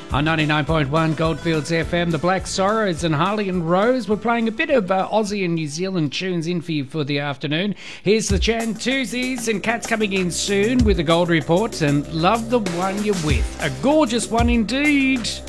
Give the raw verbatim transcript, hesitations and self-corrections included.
On ninety-nine point one Goldfields F M, the Black Sorrows and Harley and Rose were playing a bit of uh, Aussie and New Zealand tunes in for you for the afternoon. Here's the Chantusies and Cat's coming in soon with the Gold Report, and Love the One You're With. A gorgeous one indeed.